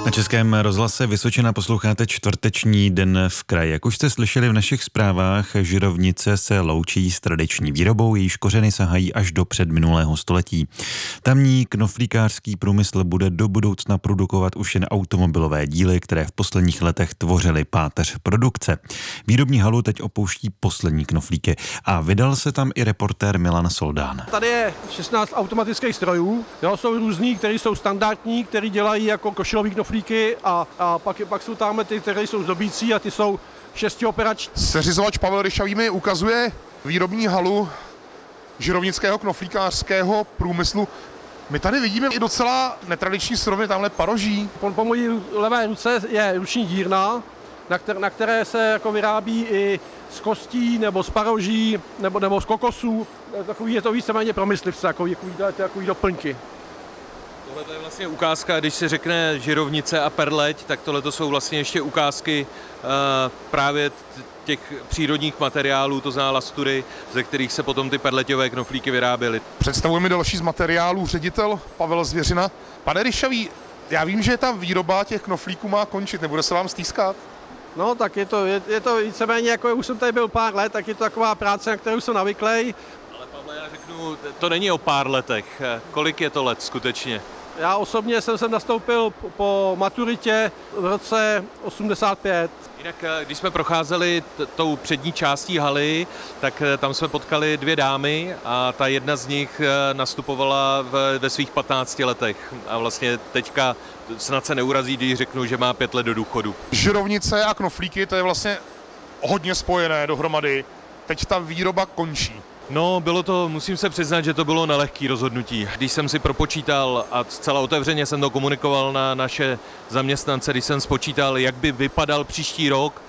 Na Českém rozhlase Vysočina posloucháte čtvrteční Den v kraji. Jak už jste slyšeli v našich zprávách, Žirovnice se loučí s tradiční výrobou, jejíž kořeny sahají až do předminulého století. Tamní knoflíkářský průmysl bude do budoucna produkovat už jen automobilové díly, které v posledních letech tvořily páteř produkce. Výrobní halu teď opouští poslední knoflíky a vydal se tam i reportér Milan Soldán. Tady je 16 automatických strojů, jsou různý, které jsou standardní, které dělají jako košilový knoflíky a pak jsou tam ty, které jsou zdobící a ty jsou 6operační. Seřizovač Pavel Ryšavý mi ukazuje výrobní halu žirovnického knoflíkářského průmyslu. My tady vidíme i docela netradiční suroviny, tamhle paroží. Po mojí levé ruce je ruční dírna, na které se jako vyrábí i z kostí nebo z paroží nebo z kokosů. Je to víceméně pro myslivce, takový doplňky. Tohle je vlastně ukázka, když se řekne Žirovnice a Perleť, tak tohle jsou vlastně ještě ukázky právě těch přírodních materiálů, to znamená lastury, ze kterých se potom ty perleťové knoflíky vyráběly. Představuje mi další z materiálů ředitel Pavel Zvěřina. Pane Ryšavý, já vím, že ta výroba těch knoflíků má končit, nebude se vám stýskat? No tak je to víceméně, jako už jsem tady byl pár let, tak je to taková práce, na kterou jsem navyklej. Ale Pavle, já řeknu, to není o pár letech. Kolik je to let skutečně? Já osobně jsem sem nastoupil po maturitě v roce 85. Jinak, když jsme procházeli tou přední částí haly, tak tam jsme potkali dvě dámy a ta jedna z nich nastupovala ve svých 15 letech. A vlastně teďka snad se neurazí, když řeknu, že má 5 let do důchodu. Žirovnice a knoflíky, to je vlastně hodně spojené dohromady. Teď ta výroba končí. No, musím se přiznat, že to bylo nelehké rozhodnutí. Když jsem si propočítal a zcela otevřeně jsem to komunikoval na naše zaměstnance, když jsem spočítal, jak by vypadal příští rok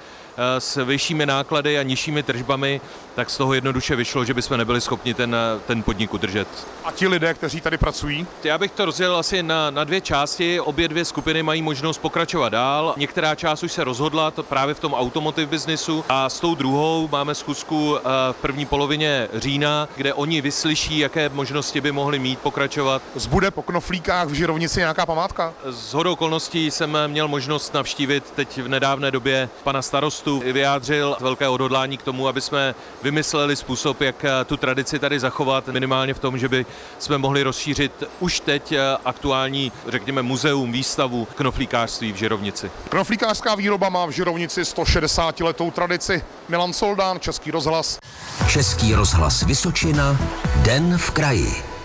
s vyššími náklady a nižšími tržbami, tak z toho jednoduše vyšlo, že bychom nebyli schopni ten podnik udržet. A ti lidé, kteří tady pracují? Já bych to rozdělil asi na dvě části. Obě dvě skupiny mají možnost pokračovat dál. Některá část už se rozhodla to právě v tom automotive businessu a s tou druhou máme schůzku v první polovině října, kde oni vyslyší, jaké možnosti by mohli mít pokračovat. Zbude po knoflíkách v Žirovnici nějaká památka? Shodou okolností jsem měl možnost navštívit teď v nedávné době pana starostu. Vyjádřil velké odhodlání k tomu, aby jsme vymysleli způsob, jak tu tradici tady zachovat, minimálně v tom, že by jsme mohli rozšířit už teď aktuální, řekněme, muzeum, výstavu knoflíkářství v Žirovnici. Knoflíkářská výroba má v Žirovnici 160letou tradici. Milan Soldán, Český rozhlas. Český rozhlas Vysočina, Den v kraji.